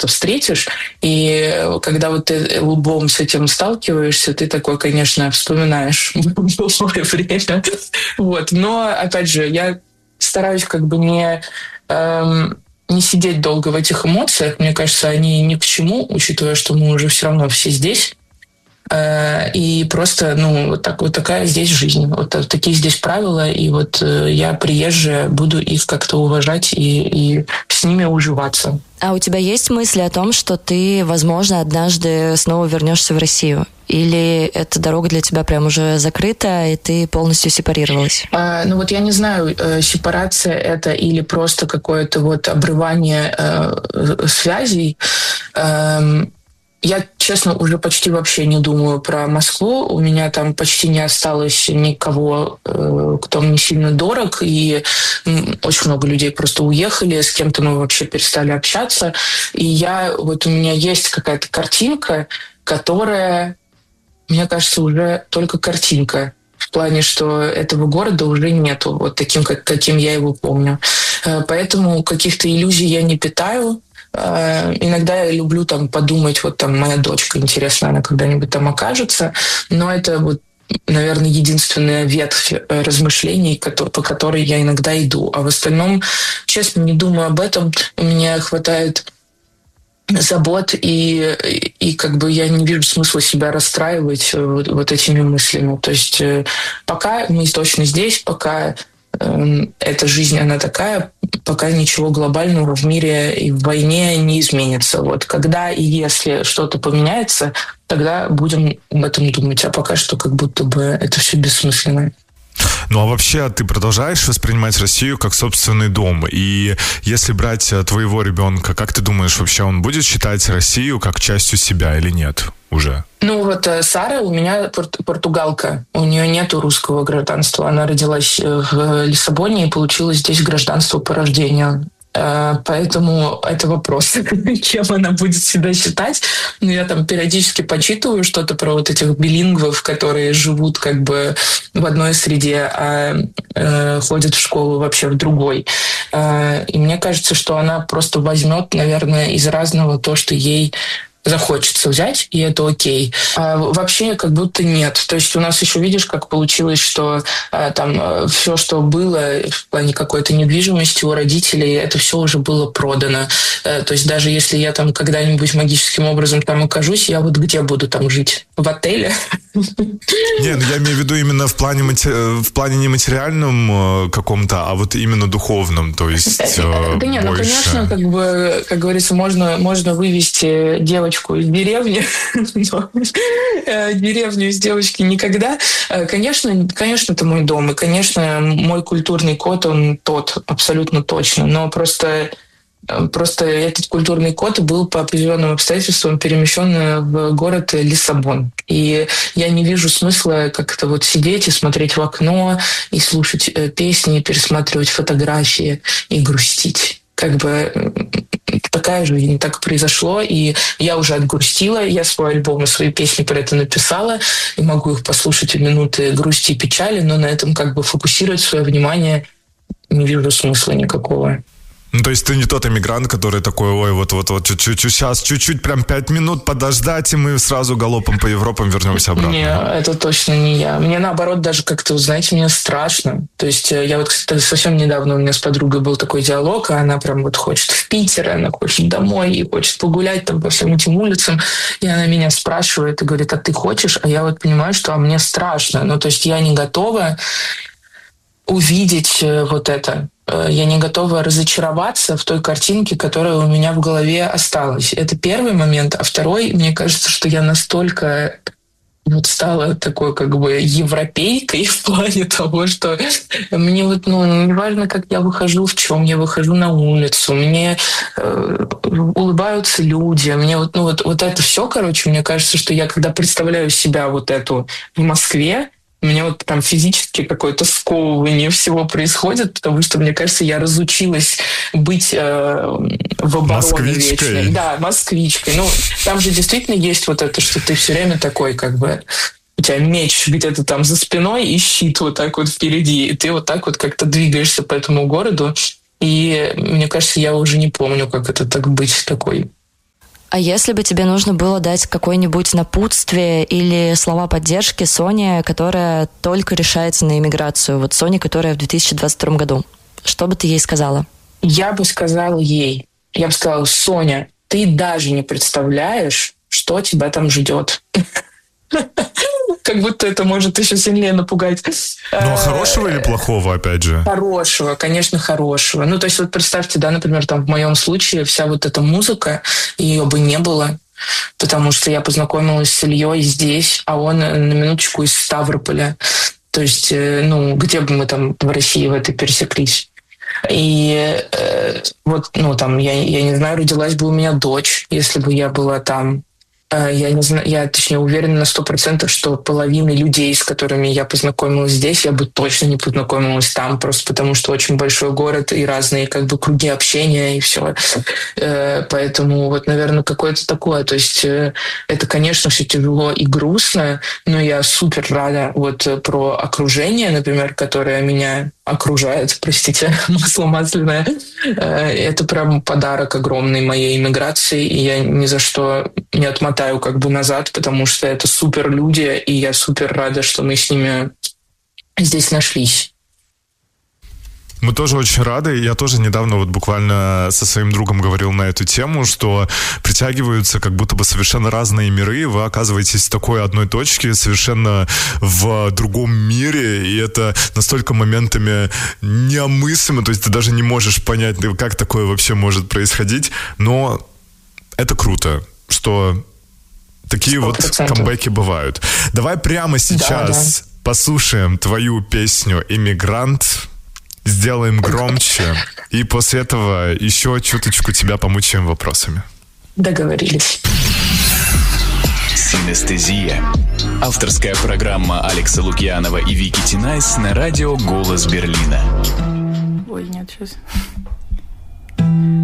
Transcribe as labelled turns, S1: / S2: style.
S1: часто встретишь. И когда вот ты лбом с этим сталкиваешься, ты такой, конечно, вспоминаешь былое время. Вот. Но, опять же, я стараюсь как бы не сидеть долго в этих эмоциях. Мне кажется, они ни к чему, учитывая, что мы уже все равно все здесь. И просто, вот такая здесь жизнь. Вот такие здесь правила. И вот я приезжая, буду их как-то уважать и с ними уживаться.
S2: А у тебя есть мысли о том, что ты, возможно, однажды снова вернешься в Россию? Или эта дорога для тебя прям уже закрыта, и ты полностью сепарировалась?
S1: Вот я не знаю, сепарация это или просто какое-то вот обрывание связей. Я, честно, уже почти вообще не думаю про Москву. У меня там почти не осталось никого, кто мне сильно дорог. И очень много людей просто уехали. С кем-то мы вообще перестали общаться. И у меня есть какая-то картинка, которая, мне кажется, уже только картинка. В плане, что этого города уже нету, вот таким, каким я его помню. Поэтому каких-то иллюзий я не питаю. Иногда я люблю там подумать, вот там моя дочка, интересно, она когда-нибудь там окажется, но это вот, наверное, единственная ветвь размышлений, по которой я иногда иду. А в остальном, честно, не думаю об этом. У меня хватает забот, и как бы я не вижу смысла себя расстраивать вот этими мыслями. То есть пока мы точно здесь, пока эта жизнь, она такая, пока ничего глобального в мире и в войне не изменится. Вот когда и если что-то поменяется, тогда будем об этом думать. А пока что как будто бы это все бессмысленно.
S3: Ну а вообще ты продолжаешь воспринимать Россию как собственный дом? И если брать твоего ребенка, как ты думаешь, вообще он будет считать Россию как частью себя или нет уже?
S1: Сара у меня португалка. У нее нету русского гражданства. Она родилась в Лиссабоне и получила здесь гражданство по рождению. Поэтому это вопрос, кем она будет себя считать. Я там периодически почитываю что-то про вот этих билингвов, которые живут как бы в одной среде, а ходят в школу вообще в другой. И мне кажется, что она просто возьмет, наверное, из разного то, что ей захочется взять, и это окей. А вообще как будто нет. То есть у нас еще, видишь, как получилось, что там все, что было в плане какой-то недвижимости у родителей, это все уже было продано. То есть даже если я там когда-нибудь магическим образом там окажусь, я вот где буду там жить? В отеле?
S3: Не, я имею в виду именно в плане не материальном каком-то, а вот именно духовном, то есть
S1: Да нет, конечно, как бы, как говорится, можно вывести девочку из деревни, но деревню из девочки никогда. Конечно, это мой дом, и, конечно, мой культурный код, он тот, абсолютно точно, но просто этот культурный код был по определенным обстоятельствам перемещен в город Лиссабон. И я не вижу смысла как-то вот сидеть и смотреть в окно, и слушать песни, и пересматривать фотографии, и грустить. Как бы такая жизнь, так произошло, и я уже отгрустила, я свой альбом и свои песни про это написала, и могу их послушать в минуты грусти и печали, но на этом как бы фокусировать свое внимание не вижу смысла никакого.
S3: Ну, то есть ты не тот иммигрант, который такой, ой, вот чуть-чуть, прям 5 минут подождать, и мы сразу галопом по Европам вернемся обратно.
S1: Не, это точно не я. Мне наоборот даже как-то, знаете, мне страшно. То есть я вот, кстати, совсем недавно у меня с подругой был такой диалог, а она прям вот хочет в Питер, она хочет домой и хочет погулять там по всем этим улицам. И она меня спрашивает и говорит, а ты хочешь? А я вот понимаю, что мне страшно. Ну, то есть я не готова увидеть вот это. Я не готова разочароваться в той картинке, которая у меня в голове осталась. Это первый момент. А второй, мне кажется, что я настолько вот стала такой как бы европейкой в плане того, что мне вот, не важно, как я выхожу, в чем я выхожу на улицу, мне улыбаются люди, мне вот это все, короче, мне кажется, что я когда представляю себя вот эту в Москве, у меня вот там физически какое-то сковывание всего происходит, потому что, мне кажется, я разучилась быть в обороне вечной. Да, москвичкой. Там же действительно есть вот это, что ты все время такой, как бы, у тебя меч где-то там за спиной и щит вот так вот впереди, и ты вот так вот как-то двигаешься по этому городу. И мне кажется, я уже не помню, как это так быть такой.
S2: А если бы тебе нужно было дать какое-нибудь напутствие или слова поддержки Соне, которая только решается на иммиграцию, вот Соне, которая в 2022 году, что бы ты ей сказала?
S1: Я бы сказала, Соня, ты даже не представляешь, что тебя там ждет. Как будто это может еще сильнее напугать.
S3: Ну, а хорошего или плохого, опять же?
S1: Хорошего, конечно, хорошего. Ну, то есть вот представьте, да, например, там в моем случае вся вот эта музыка, ее бы не было, потому что я познакомилась с Ильей здесь, а он на минуточку из Ставрополя. То есть, где бы мы там в России в этой пересеклись? И я не знаю, родилась бы у меня дочь, если бы я была там. Я не знаю, я точнее уверена на 100%, что половины людей, с которыми я познакомилась здесь, я бы точно не познакомилась там, просто потому что очень большой город и разные как бы круги общения и все. Поэтому вот, наверное, какое-то такое. То есть это, конечно, все тяжело и грустно, но я супер рада вот про окружение, например, которое меня окружает, простите, масло масляное. Это прям подарок огромный моей иммиграции, и я ни за что не отмотаю как бы назад, потому что это супер люди, и я супер рада, что мы с ними здесь нашлись.
S3: Мы тоже очень рады. Я тоже недавно вот буквально со своим другом говорил на эту тему, что притягиваются как будто бы совершенно разные миры. Вы оказываетесь в такой одной точке, совершенно в другом мире, и это настолько моментами неомыслимо, то есть ты даже не можешь понять, как такое вообще может происходить. Но это круто, что такие 100%. Вот камбэки бывают. Давай прямо сейчас послушаем твою песню «Иммигрант», сделаем громче, и после этого еще чуточку тебя помучаем вопросами.
S1: Договорились.
S4: Синестезия. Авторская программа Алекса Лукьянова и Вики Тинайс на радио «Голос Берлина».
S5: Ой, нет, сейчас...